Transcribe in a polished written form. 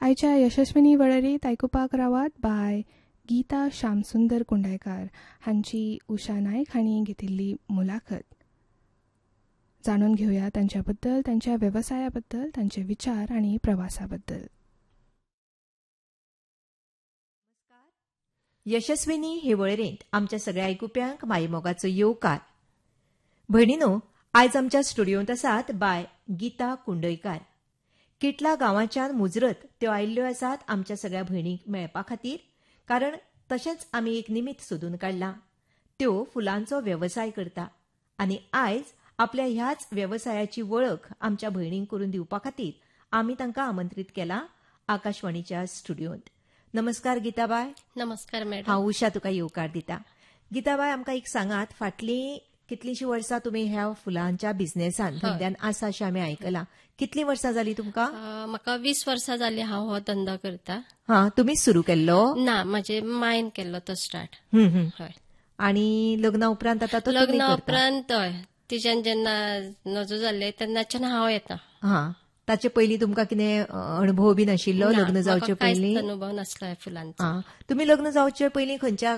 आयच्या यशस्विनी वळेरींत आयकुपाक रावात बाय गीता श्यामसुंदर कुंडयकार हांची उषा नायक हांणी घेतिल्ली मुलाखत. जाणून घेवया तांच्या बद्दल, तांच्या वेवसाया बद्दल, तांचे विचार आनी प्रवासा बद्दल. यशस्विनी हे वळेरेंत आमच्या सगळ्या आयकुप्यांक मायमोगाचो येवकार. भयणीनो, आयज आमच्या स्टुडियोंत आसात बाय गीता कुंडयकार. किटला गांवांच्यान मुजरत त्यो आयिल्ल्यो आसात आमच्या सगळ्या भयणींक मेळपा खातीर, कारण तशेंच आमी एक निमित्त सोदून काडलां. त्यो फुलांचो वेवसाय करता आनी आयज आपल्या ह्याच वेवसायाची वळख आमच्या भयणींक करून दिवपा खातीर आमी तांकां आमंत्रीत केलां आकाशवाणीच्या स्टुडियोंत. नमस्कार गीताबाय. नमस्कार मॅडम. हांव उषा तुका येवकार दिता. गीताबाय, आमकां एक सांगात, फाटलीं कितलींशीं वर्सां तुमी ह्या फुलांच्या बिझनेसान धंद्यान आसा अशें आमी आयकलां. कितलीं वर्सां जालीं तुमकां? म्हाका 20 वर्सां जालीं हांव हो धंदो करता. हां, तुमीच सुरू केल्लो? ना, म्हजे मायन केल्लो तो स्टार्ट. हय. आनी लग्ना उपरांत आतां तो लग्ना उपरांत हय, तिच्यान जेन्ना नजो जाल्ले तेन्नाच्यान हांव येता. हां, ताचे पयलीं तुमकां कितें अणभव बी नाशिल्लो लग्न जावचे पयलीं? अनुभव नासलो फुलांचो. तुमी लग्न जावचे पयलीं खंयच्या